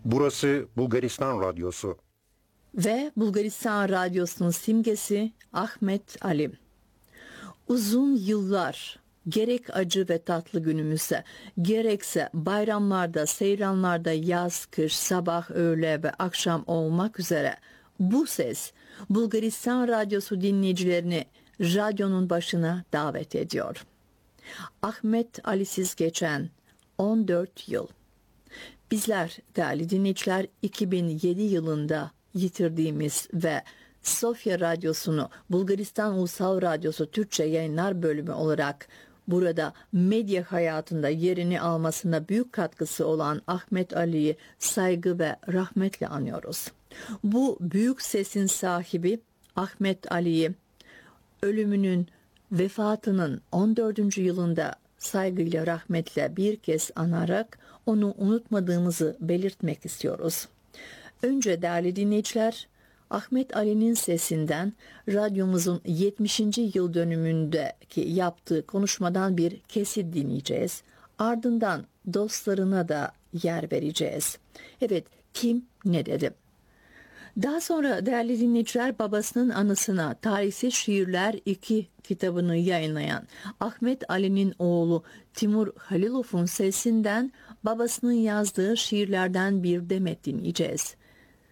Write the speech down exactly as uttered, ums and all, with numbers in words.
Burası Bulgaristan Radyosu. Ve Bulgaristan Radyosu'nun simgesi Ahmet Ali. Uzun yıllar gerek acı ve tatlı günümüzde, gerekse bayramlarda, seyranlarda, yaz, kış, sabah, öğle ve akşam olmak üzere bu ses Bulgaristan Radyosu dinleyicilerini radyonun başına davet ediyor. Ahmet Ali'siz geçen on dört yıl. Bizler değerli dinleyiciler iki bin yedi yılında yitirdiğimiz ve Sofya Radyosu'nu Bulgaristan Ulusal Radyosu Türkçe Yayınlar Bölümü olarak burada medya hayatında yerini almasına büyük katkısı olan Ahmet Ali'yi saygı ve rahmetle anıyoruz. Bu büyük sesin sahibi Ahmet Ali'yi ölümünün, vefatının on dördüncü yılında saygıyla, rahmetle bir kez anarak onu unutmadığımızı belirtmek istiyoruz. Önce değerli dinleyiciler, Ahmet Ali'nin sesinden radyomuzun yetmişinci yıl dönümündeki yaptığı konuşmadan bir kesit dinleyeceğiz. Ardından dostlarına da yer vereceğiz. Evet, kim ne dedi? Daha sonra değerli dinleyiciler, babasının anısına Tarihsiz Şiirler iki kitabını yayınlayan Ahmet Ali'nin oğlu Timur Halilov'un sesinden babasının yazdığı şiirlerden bir demet dinleyeceğiz.